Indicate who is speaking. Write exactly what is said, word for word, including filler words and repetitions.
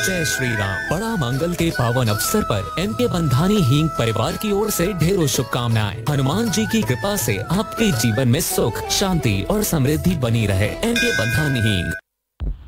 Speaker 1: जय श्री राम। बड़ा मंगल के पावन अवसर पर एम के बंधानी हींग परिवार की ओर से ढेरों शुभकामनाएं। हनुमान जी की कृपा से आपके जीवन में सुख, शांति और समृद्धि बनी रहे। एम के बंधानी हींग।